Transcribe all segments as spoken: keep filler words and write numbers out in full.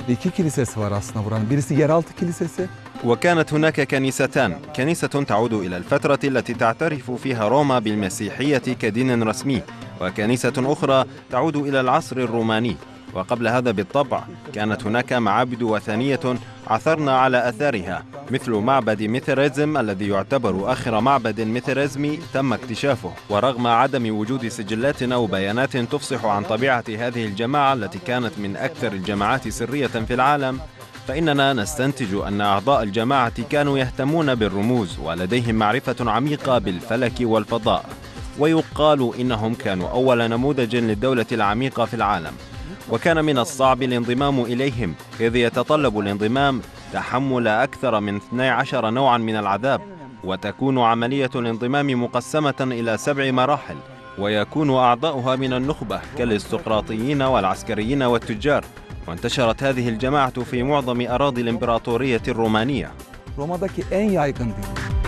İki kilisesi var aslında buranın. Birisi yeraltı kilisesi. وكانت هناك كنيستان، كنيسة تعود إلى الفترة التي تعترف فيها روما بالمسيحية كدين رسمي، وكنيسة أخرى تعود إلى العصر الروماني. وقبل هذا بالطبع كانت هناك معابد وثنية عثرنا على أثارها، مثل معبد ميثيريزم الذي يعتبر آخر معبد ميثيريزمي تم اكتشافه. ورغم عدم وجود سجلات أو بيانات تفصح عن طبيعة هذه الجماعة التي كانت من أكثر الجماعات سرية في العالم، فإننا نستنتج أن أعضاء الجماعة كانوا يهتمون بالرموز ولديهم معرفة عميقة بالفلك والفضاء، ويقال إنهم كانوا أول نموذج للدولة العميقة في العالم. وكان من الصعب الانضمام إليهم، إذ يتطلب الانضمام تحمل أكثر من اثني عشر نوعا من العذاب، وتكون عملية الانضمام مقسمة إلى سبع مراحل، ويكون أعضاؤها من النخبة كالارستقراطيين والعسكريين والتجار. وانتشرت هذه الجماعة في معظم أراضي الإمبراطورية الرومانية. Roma'daki en yaygın din.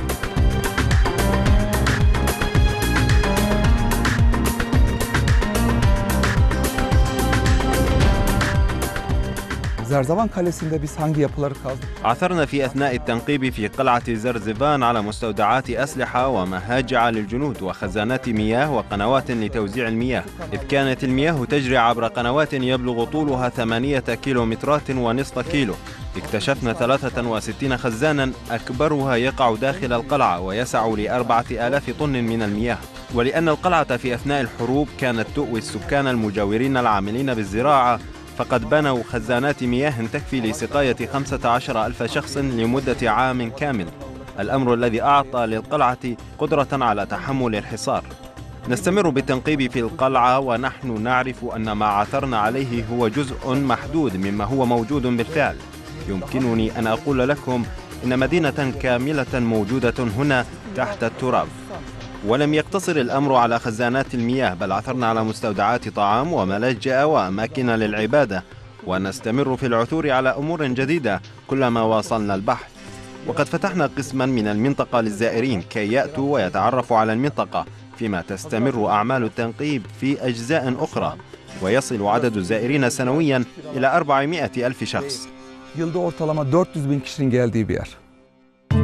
Zerzevan Kalesi'nde biz hangi yapıları kazdık? عثرنا في أثناء التنقيب في قلعة زرزفان على مستودعات أسلحة ومهاجع للجنود وخزانات مياه وقنوات لتوزيع المياه، إذ كانت المياه تجري عبر قنوات يبلغ طولها ثمانية كيلومترات ونصف كيلو. اكتشفنا ثلاثة وستين خزانا أكبرها يقع داخل القلعة ويسع لأربعة آلاف طن من المياه. ولأن القلعة في أثناء الحروب كانت تؤوي السكان المجاورين العاملين بالزراعة، فقد بنوا خزانات مياه تكفي لسقاية خمسة عشر ألف شخص لمدة عام كامل، الأمر الذي أعطى للقلعة قدرة على تحمل الحصار. نستمر بالتنقيب في القلعة ونحن نعرف أن ما عثرنا عليه هو جزء محدود مما هو موجود بالفعل. يمكنني أن أقول لكم إن مدينة كاملة موجودة هنا تحت التراب. ولم يقتصر الأمر على خزانات المياه، بل عثرنا على مستودعات طعام وملاجئ وأماكن للعبادة، ونستمر في العثور على أمور جديدة كلما واصلنا البحث. وقد فتحنا قسما من المنطقة للزائرين كي يأتوا ويتعرفوا على المنطقة، فيما تستمر أعمال التنقيب في أجزاء أخرى، ويصل عدد الزائرين سنويا إلى أربعمائة ألف شخص. Yılda ortalama dört yüz bin kişinin geldiği bir yer.